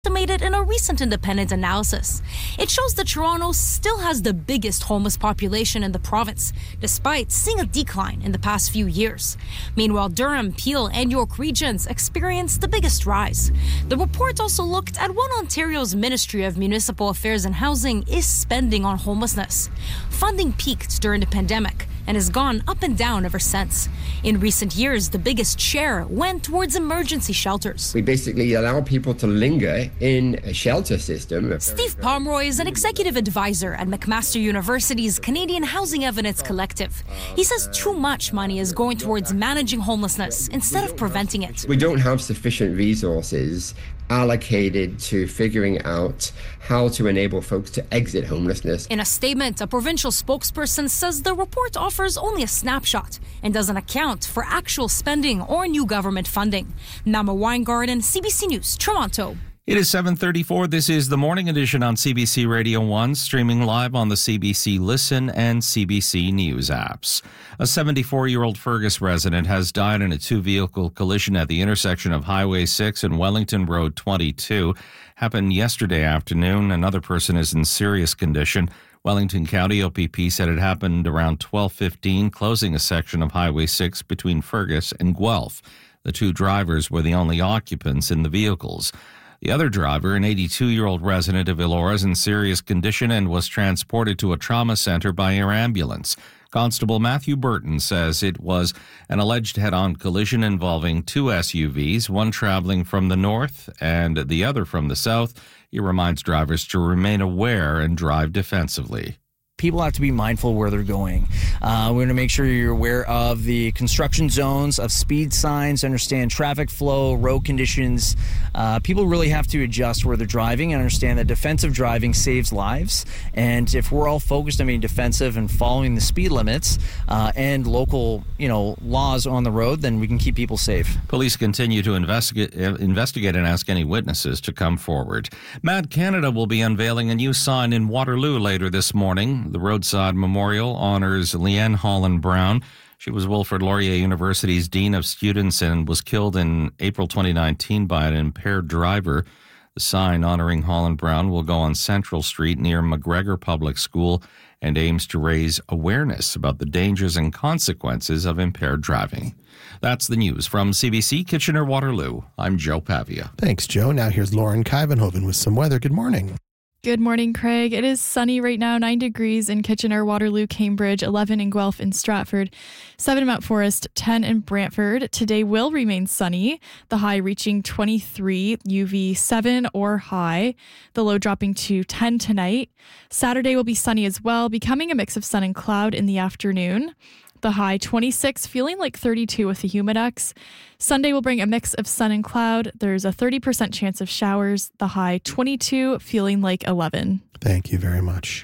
estimated in a recent independent analysis. It shows that Toronto still has the biggest homeless population in the province, despite seeing a decline in the past few years. Meanwhile, Durham, Peel, and York regions experienced the biggest rise. The report also looked at what Ontario's Ministry of Municipal Affairs and Housing is spending on homelessness. Funding peaked during the pandemic and has gone up and down ever since. In recent years, the biggest share went towards emergency shelters. We basically allow people to linger in a shelter system. Steve Pomeroy is an executive advisor at McMaster University's Canadian Housing Evidence Collective. He says too much money is going towards managing homelessness instead of preventing it. We don't have sufficient resources allocated to figuring out how to enable folks to exit homelessness. In a statement, a provincial spokesperson says the report offers only a snapshot and doesn't account for actual spending or new government funding. Nama Weingarten, CBC News, Toronto. It is 7:34. This is the Morning Edition on CBC Radio 1, streaming live on the CBC Listen and CBC News apps. A 74-year-old Fergus resident has died in a two-vehicle collision at the intersection of Highway 6 and Wellington Road 22. Happened yesterday afternoon. Another person is in serious condition. Wellington County OPP said it happened around 12:15, closing a section of Highway 6 between Fergus and Guelph. The two drivers were the only occupants in the vehicles. The other driver, an 82-year-old resident of Elora, is in serious condition and was transported to a trauma center by air ambulance. Constable Matthew Burton says it was an alleged head-on collision involving two SUVs, one traveling from the north and the other from the south. He reminds drivers to remain aware and drive defensively. People have to be mindful where they're going. We're going to make sure you're aware of the construction zones, of speed signs, understand traffic flow, road conditions. People really have to adjust where they're driving and understand that defensive driving saves lives. And if we're all focused on being defensive and following the speed limits and local, laws on the road, then we can keep people safe. Police continue to investigate and ask any witnesses to come forward. Mad Canada will be unveiling a new sign in Waterloo later this morning. The roadside memorial honors Leanne Holland Brown. She was Wilfrid Laurier University's Dean of Students and was killed in April 2019 by an impaired driver. The sign honoring Holland Brown will go on Central Street near McGregor Public School and aims to raise awareness about the dangers and consequences of impaired driving. That's the news from CBC Kitchener-Waterloo. I'm Joe Pavia. Thanks, Joe. Now here's Lauren Kivenhoven with some weather. Good morning. Good morning, Craig. It is sunny right now, 9 degrees in Kitchener, Waterloo, Cambridge, 11 in Guelph and Stratford, 7 in Mount Forest, 10 in Brantford. Today will remain sunny, the high reaching 23, UV 7 or high, the low dropping to 10 tonight. Saturday will be sunny as well, becoming a mix of sun and cloud in the afternoon. The high 26, feeling like 32 with the humidex. Sunday will bring a mix of sun and cloud. There's a 30% chance of showers. The high 22, feeling like 11. Thank you very much.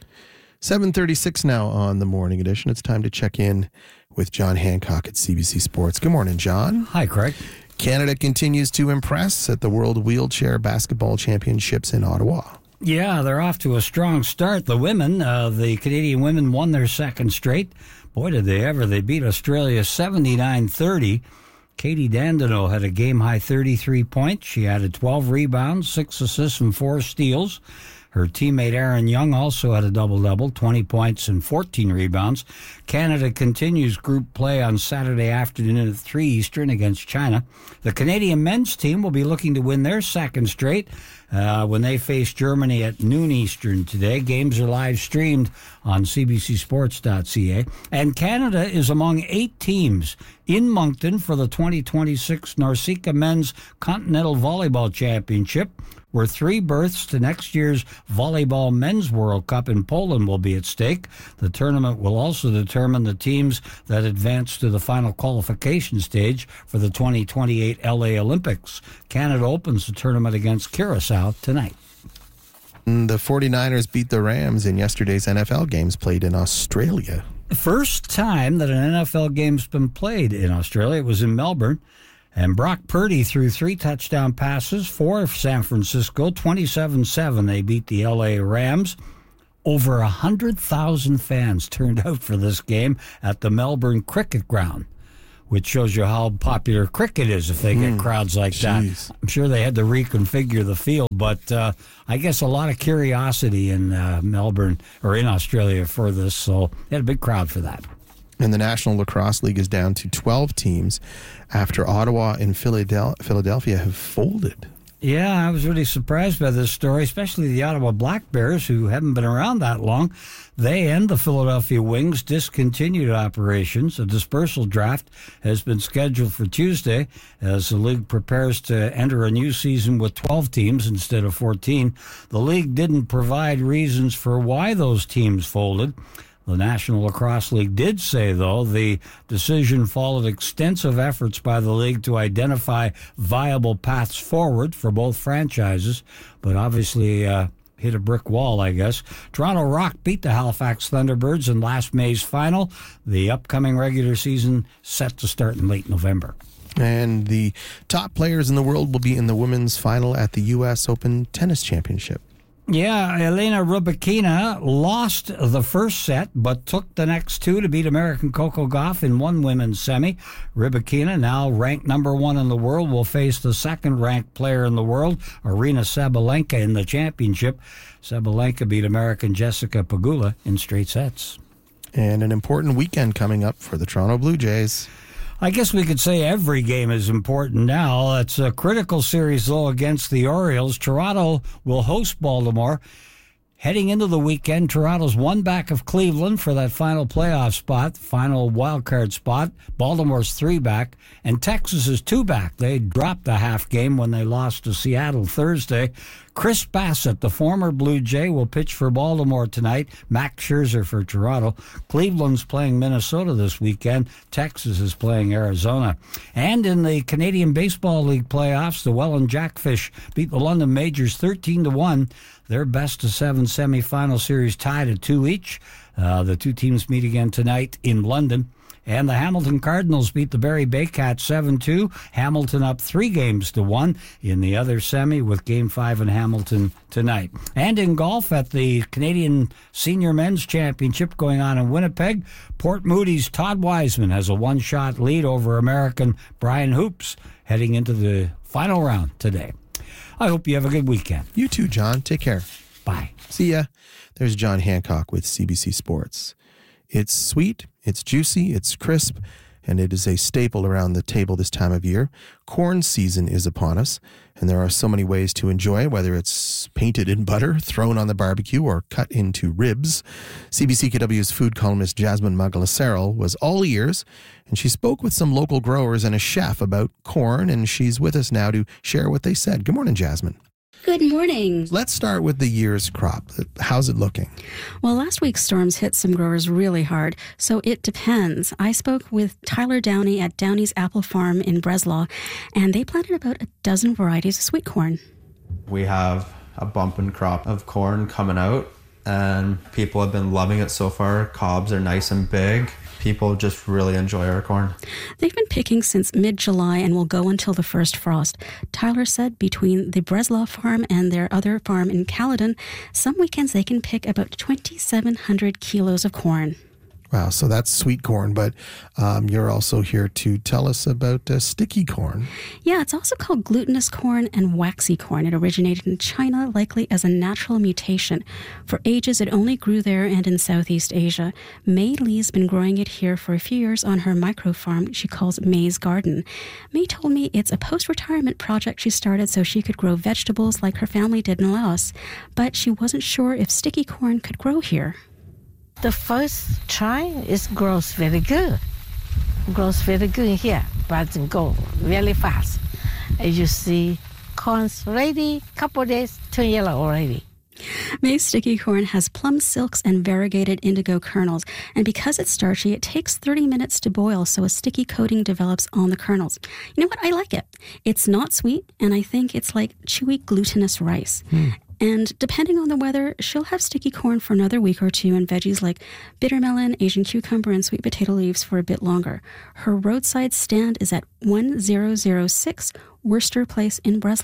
7:36 now on the Morning Edition. It's time to check in with John Hancock at CBC Sports. Good morning, John. Hi, Craig. Canada continues to impress at the World Wheelchair Basketball Championships in Ottawa. Yeah, they're off to a strong start. The women, the Canadian women won their second straight. Boy, did they ever. They beat Australia 79-30. Katie Dandeneau had a game-high 33 points. She added 12 rebounds, 6 assists, and 4 steals. Her teammate Aaron Young also had a double-double, 20 points and 14 rebounds. Canada continues group play on Saturday afternoon at 3 Eastern against China. The Canadian men's team will be looking to win their second straight when they face Germany at noon Eastern today. Games are live streamed on cbcsports.ca. And Canada is among 8 teams in Moncton for the 2026 NORCECA Men's Continental Volleyball Championship, where 3 berths to next year's Volleyball Men's World Cup in Poland will be at stake. The tournament will also determine the teams that advance to the final qualification stage for the 2028 LA Olympics. Canada opens the tournament against Curacao tonight. The 49ers beat the Rams in yesterday's NFL games played in Australia. The first time that an NFL game's been played in Australia, it was in Melbourne. And Brock Purdy threw 3 touchdown passes for San Francisco, 27-7. They beat the LA Rams. Over 100,000 fans turned out for this game at the Melbourne Cricket Ground. which shows you how popular cricket is if they get crowds like that. I'm sure they had to reconfigure the field, but I guess a lot of curiosity in Melbourne or in Australia for this, so they had a big crowd for that. And the National Lacrosse League is down to 12 teams after Ottawa and Philadelphia have folded. Yeah, I was really surprised by this story, especially the Ottawa Black Bears, who haven't been around that long. They and the Philadelphia Wings discontinued operations. A dispersal draft has been scheduled for Tuesday as the league prepares to enter a new season with 12 teams instead of 14. The league didn't provide reasons for why those teams folded. The National Lacrosse League did say, though, the decision followed extensive efforts by the league to identify viable paths forward for both franchises, but obviously hit a brick wall, I guess. Toronto Rock beat the Halifax Thunderbirds in last May's final. The upcoming regular season set to start in late November. And the top players in the world will be in the women's final at the U.S. Open Tennis Championship. Yeah, Elena Rybakina lost the first set, but took the next two to beat American Coco Gauff in one women's semi. Rybakina, now ranked number 1 in the world, will face the second-ranked player in the world, Aryna Sabalenka, in the championship. Sabalenka beat American Jessica Pegula in straight sets. And an important weekend coming up for the Toronto Blue Jays. I guess we could say every game is important now. It's a critical series, though, against the Orioles. Toronto will host Baltimore. Heading into the weekend, Toronto's one back of Cleveland for that final playoff spot, final wildcard spot. Baltimore's 3 back, and Texas is 2 back. They dropped a half game when they lost to Seattle Thursday. Chris Bassett, the former Blue Jay, will pitch for Baltimore tonight. Max Scherzer for Toronto. Cleveland's playing Minnesota this weekend. Texas is playing Arizona. And in the Canadian Baseball League playoffs, the Welland Jackfish beat the London Majors 13-1. Their best-of-7 semifinal series tied at 2 each. The two teams meet again tonight in London. And the Hamilton Cardinals beat the Barrie Baycats 7-2. Hamilton up 3-1 in the other semi with Game 5 in Hamilton tonight. And in golf at the Canadian Senior Men's Championship going on in Winnipeg, Port Moody's Todd Wiseman has a one-shot lead over American Brian Hoops heading into the final round today. I hope you have a good weekend. You too, John. Take care. Bye. See ya. There's John Hancock with CBC Sports. It's sweet, it's juicy, it's crisp, and it is a staple around the table this time of year. Corn season is upon us, and there are so many ways to enjoy it, whether it's painted in butter, thrown on the barbecue, or cut into ribs. CBCKW's food columnist Jasmine Magalacerro was all ears, and she spoke with some local growers and a chef about corn, and she's with us now to share what they said. Good morning, Jasmine. Good morning. Let's start with the year's crop. How's it looking? Well, last week's storms hit some growers really hard, so it depends. I spoke with Tyler Downey at Downey's Apple Farm in Breslau, and they planted about a dozen varieties of sweet corn. We have a bumping crop of corn coming out, and people have been loving it so far. Cobs are nice and big. People just really enjoy our corn. They've been picking since mid-July and will go until the first frost. Tyler said between the Breslau farm and their other farm in Caledon, some weekends they can pick about 2,700 kilos of corn. Wow, so that's sweet corn, but you're also here to tell us about sticky corn. Yeah, it's also called glutinous corn and waxy corn. It originated in China, likely as a natural mutation. For ages, it only grew there and in Southeast Asia. May Lee's been growing it here for a few years on her micro farm she calls May's Garden. May told me it's a post-retirement project she started so she could grow vegetables like her family did in Laos, but she wasn't sure if sticky corn could grow here. The first try is grows very good. Grows very good here, but it go really fast. As you see, corn's ready, couple days, turn yellow already. May's sticky corn has plum silks and variegated indigo kernels, and because it's starchy, it takes 30 minutes to boil so a sticky coating develops on the kernels. You know what? I like it. It's not sweet, and I think it's like chewy glutinous rice. And depending on the weather, she'll have sticky corn for another week or two and veggies like bitter melon, Asian cucumber, and sweet potato leaves for a bit longer. Her roadside stand is at 1006 Worcester Place in Breslau.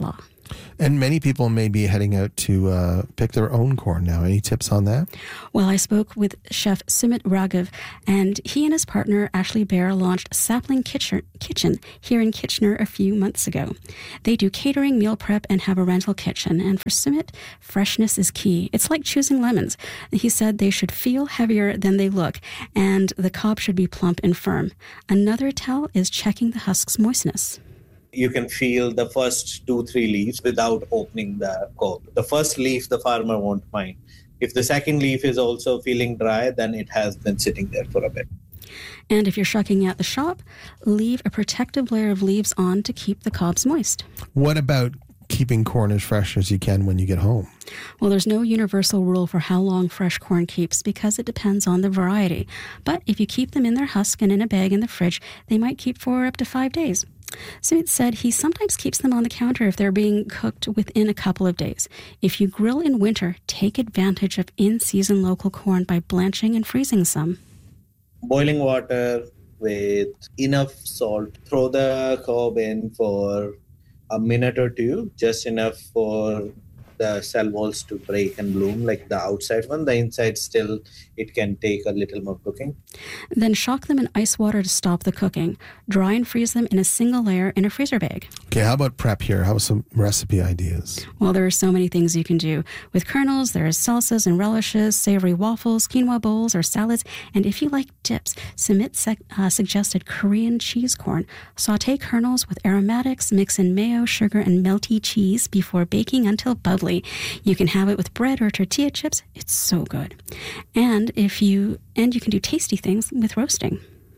And many people may be heading out to pick their own corn now. Any tips on that? Well, I spoke with Chef Sumit Raghav, and he and his partner Ashley Bear launched Sapling Kitchen here in Kitchener a few months ago. They do catering, meal prep, and have a rental kitchen. And for Sumit, freshness is key. It's like choosing lemons. He said they should feel heavier than they look, and the cob should be plump and firm. Another tell is checking the husk's moistness. You can feel the first 2-3 leaves without opening the cob. The first leaf, the farmer won't mind. If the second leaf is also feeling dry, then it has been sitting there for a bit. And if you're shucking at the shop, leave a protective layer of leaves on to keep the cobs moist. What about keeping corn as fresh as you can when you get home? Well, there's no universal rule for how long fresh corn keeps because it depends on the variety. But if you keep them in their husk and in a bag in the fridge, they might keep for up to 5 days. Sumit said he sometimes keeps them on the counter if they're being cooked within a couple of days. If you grill in winter, take advantage of in-season local corn by blanching and freezing some. Boiling water with enough salt. Throw the cob in for a minute or two, just enough for the cell walls to break and bloom, like the outside one. The inside still, it can take a little more cooking. Then shock them in ice water to stop the cooking. Dry and freeze them in a single layer in a freezer bag. Okay, how about prep here? How about some recipe ideas? Well, there are so many things you can do. With kernels, there's salsas and relishes, savory waffles, quinoa bowls, or salads. And if you like dips, Sumit suggested Korean cheese corn. Sauté kernels with aromatics, mix in mayo, sugar, and melty cheese before baking until bubbly. You can have it with bread or tortilla chips. It's so good. And you can do tasty things with roasting.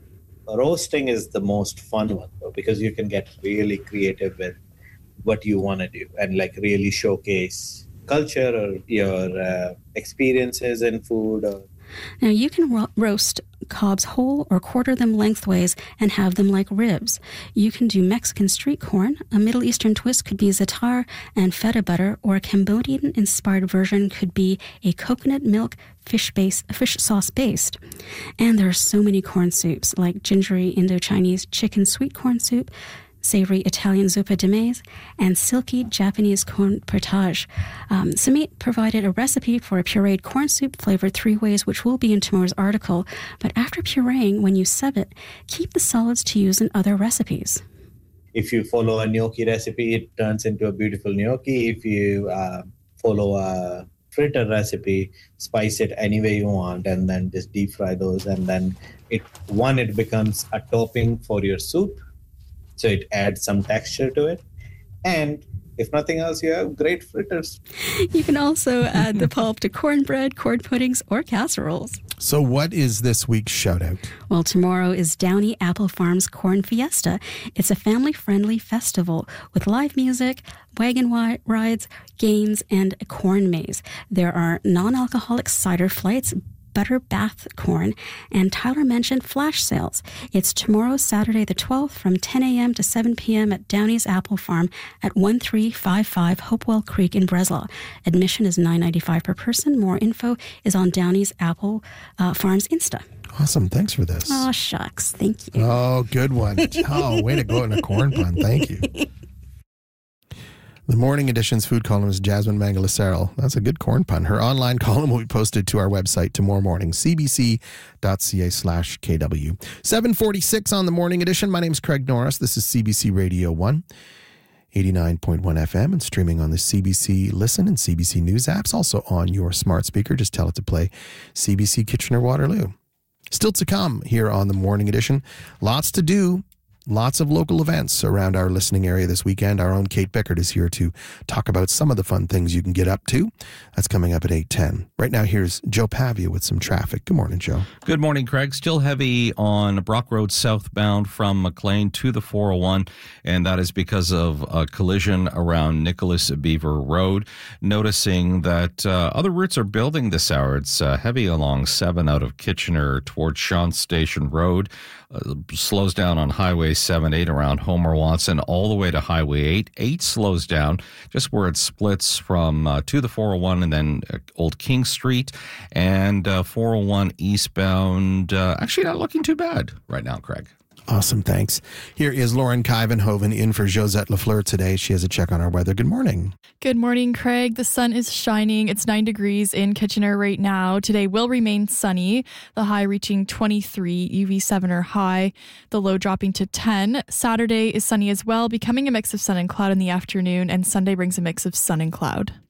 Roasting is the most fun one, though, because you can get really creative with what you want to do and like really showcase culture or your experiences in food. Now, you can roast cobs whole or quarter them lengthways and have them like ribs. You can do Mexican street corn. A Middle Eastern twist could be za'atar and feta butter, or a Cambodian-inspired version could be a coconut milk fish sauce based. And there are so many corn soups, like gingery Indo-Chinese chicken sweet corn soup, savory Italian zuppa de maize, and silky Japanese corn potage. Sumit provided a recipe for a pureed corn soup flavored 3 ways, which will be in tomorrow's article. But after pureeing, when you sub it, keep the solids to use in other recipes. If you follow a gnocchi recipe, it turns into a beautiful gnocchi. If you follow a fritter recipe, spice it any way you want, and then just deep fry those. And then it becomes a topping for your soup. So it adds some texture to it. And if nothing else, you have great fritters. You can also add the pulp to cornbread, corn puddings, or casseroles. So what is this week's shout out? Well, tomorrow is Downey Apple Farm's Corn Fiesta. It's a family-friendly festival with live music, wagon rides, games, and a corn maze. There are non-alcoholic cider flights, butter bath corn, and Tyler mentioned flash sales. It's tomorrow, Saturday the 12th, from 10 a.m. to 7 p.m. at Downey's Apple Farm at 1355 Hopewell Creek in Breslau. Admission is $9.95 per person. More info is on Downey's Apple Farm's Insta. Awesome. Thanks for this. Oh, shucks. Thank you. Oh, good one. Oh, way to go in a corn pun. Thank you. The Morning Edition's food columnist, Jasmine Mangalacerel. That's a good corn pun. Her online column will be posted to our website tomorrow morning, cbc.ca/KW. 7:46 on The Morning Edition. My name's Craig Norris. This is CBC Radio 1, 89.1 FM, and streaming on the CBC Listen and CBC News apps. Also on your smart speaker. Just tell it to play CBC Kitchener-Waterloo. Still to come here on The Morning Edition. Lots to do. Lots of local events around our listening area this weekend. Our own Kate Bickert is here to talk about some of the fun things you can get up to. That's coming up at 8:10. Right now, here's Joe Pavia with some traffic. Good morning, Joe. Good morning, Craig. Still heavy on Brock Road southbound from McLean to the 401, and that is because of a collision around Nicholas Beaver Road. Noticing that other routes are building this hour. It's heavy along 7 out of Kitchener towards Sean Station Road. Slows down on Highway 7-8 around Homer Watson all the way to Highway 8. 8 slows down just where it splits from to the 401 and then Old King Street, and 401 eastbound. Actually not looking too bad right now, Craig. Awesome, thanks. Here is Lauren Kuyvenhoven in for Josette Lafleur today. She has a check on our weather. Good morning. Good morning, Craig. The sun is shining. It's 9 degrees in Kitchener right now. Today will remain sunny, the high reaching 23, UV7 or high, the low dropping to 10. Saturday is sunny as well, becoming a mix of sun and cloud in the afternoon, and Sunday brings a mix of sun and cloud.